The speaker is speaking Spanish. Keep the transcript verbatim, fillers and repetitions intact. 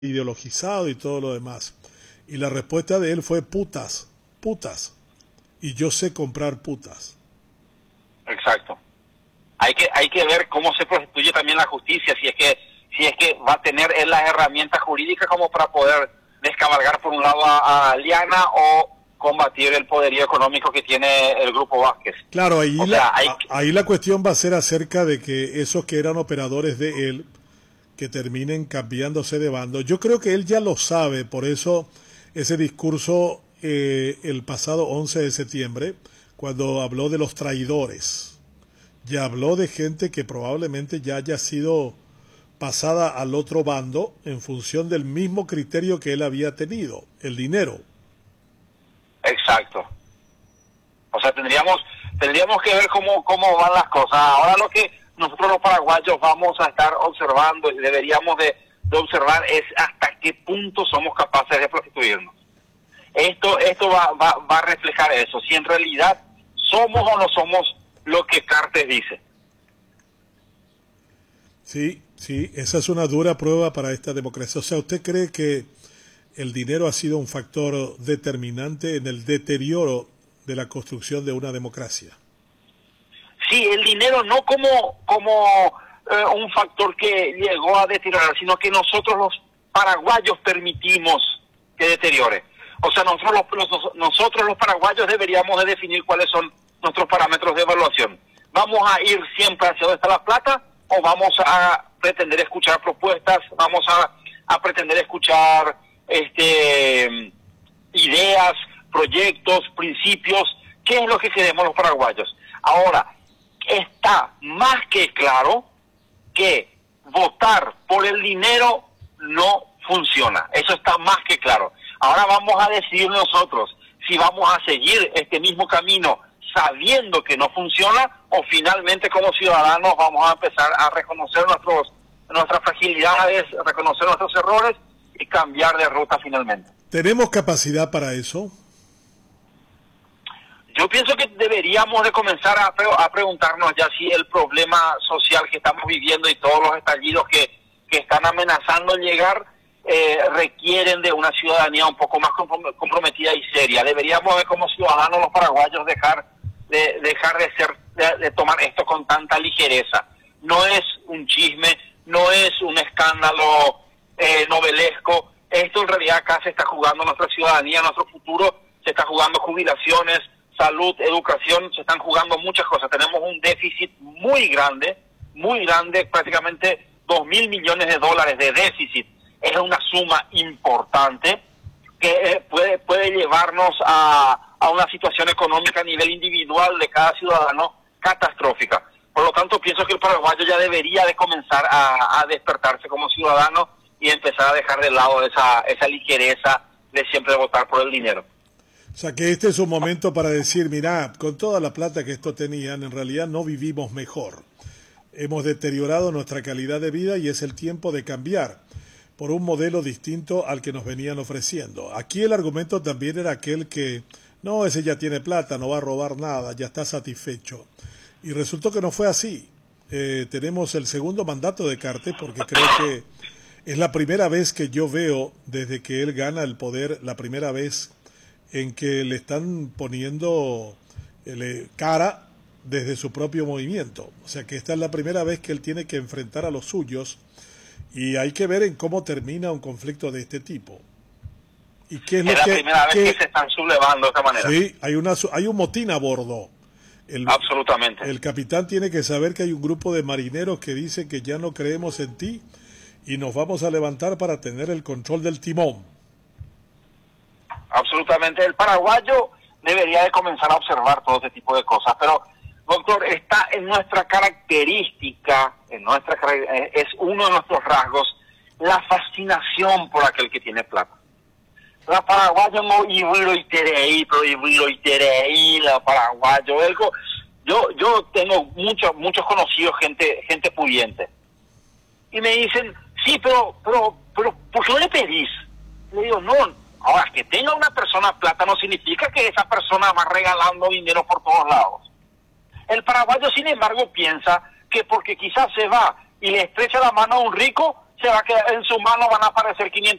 ideologizado y todo lo demás. Y la respuesta de él fue putas, putas. Y yo sé comprar putas. Exacto. Hay que hay que ver cómo se prostituye también la justicia, si es que si es que va a tener él las herramientas jurídicas como para poder descabalgar por un lado a, a Liana o combatir el poderío económico que tiene el Grupo Vázquez. Claro, ahí, o la, sea, hay... ahí la cuestión va a ser acerca de que esos que eran operadores de él, que terminen cambiándose de bando. Yo creo que él ya lo sabe, por eso ese discurso eh, el pasado once de septiembre, cuando habló de los traidores, ya habló de gente que probablemente ya haya sido pasada al otro bando en función del mismo criterio que él había tenido, el dinero. Exacto. O sea, tendríamos tendríamos que ver cómo cómo van las cosas. Ahora lo que nosotros los paraguayos vamos a estar observando y deberíamos de, de observar es hasta qué punto somos capaces de prostituirnos. Esto esto va, va, va a reflejar eso, si en realidad somos o no somos lo que Cartes dice. Sí, sí, esa es una dura prueba para esta democracia. O sea, ¿usted cree que el dinero ha sido un factor determinante en el deterioro de la construcción de una democracia? Sí, el dinero no como como eh, un factor que llegó a deteriorar, sino que nosotros los paraguayos permitimos que deteriore. O sea, nosotros los, los, nosotros los paraguayos deberíamos de definir cuáles son nuestros parámetros de evaluación. ¿Vamos a ir siempre hacia donde está la plata o vamos a pretender escuchar propuestas, vamos a, a pretender escuchar este ideas, proyectos, principios? ¿Qué es lo que queremos los paraguayos? Ahora, está más que claro que votar por el dinero no funciona. Eso está más que claro. Ahora vamos a decidir nosotros si vamos a seguir este mismo camino sabiendo que no funciona o finalmente como ciudadanos vamos a empezar a reconocer nuestros nuestras fragilidades, reconocer nuestros errores y cambiar de ruta finalmente. ¿Tenemos capacidad para eso? Yo pienso que deberíamos de comenzar a, pre a preguntarnos ya si el problema social que estamos viviendo y todos los estallidos que, que están amenazando llegar eh, requieren de una ciudadanía un poco más comprometida y seria. Deberíamos de como ciudadanos los paraguayos dejar de dejar de ser de, de tomar esto con tanta ligereza. No es un chisme, no es un escándalo eh, novelesco. Esto en realidad acá se está jugando nuestra ciudadanía, nuestro futuro, se está jugando jubilaciones, salud, educación, se están jugando muchas cosas. Tenemos un déficit muy grande, muy grande, prácticamente dos mil millones de dólares de déficit. Es una suma importante que eh, puede puede llevarnos a, a una situación económica a nivel individual de cada ciudadano catastrófica. Por lo tanto, pienso que el paraguayo ya debería de comenzar a, a despertarse como ciudadano y empezar a dejar de lado esa, esa ligereza de siempre votar por el dinero. O sea que este es un momento para decir, mirá, con toda la plata que esto tenían, en realidad no vivimos mejor. Hemos deteriorado nuestra calidad de vida y es el tiempo de cambiar por un modelo distinto al que nos venían ofreciendo. Aquí el argumento también era aquel que, no, ese ya tiene plata, no va a robar nada, ya está satisfecho. Y resultó que no fue así. Eh, tenemos el segundo mandato de Cartes porque creo que es la primera vez que yo veo, desde que él gana el poder, la primera vez en que le están poniendo eh, cara desde su propio movimiento. O sea que esta es la primera vez que él tiene que enfrentar a los suyos y hay que ver en cómo termina un conflicto de este tipo. ¿Y qué es, es lo la que, primera vez que, que se están sublevando de esta manera. Sí, hay, una, hay un motín a bordo. El, Absolutamente. El capitán tiene que saber que hay un grupo de marineros que dicen que ya no creemos en ti y nos vamos a levantar para tener el control del timón. Absolutamente. El paraguayo debería de comenzar a observar todo este tipo de cosas, pero doctor, está en nuestra característica, en nuestra es uno de nuestros rasgos, la fascinación por aquel que tiene plata. La paraguayo no ibiro y tereí, pero ibiro y tereí, la paraguayo, algo. Yo yo tengo muchos muchos conocidos, gente gente pudiente, y me dicen, sí, pero pero pero ¿por qué no le pedís? Le digo, no. Ahora, que tenga una persona plata no significa que esa persona va regalando dinero por todos lados. El paraguayo, sin embargo, piensa que porque quizás se va y le estrecha la mano a un rico, se va a quedar en su mano, van a aparecer quinientos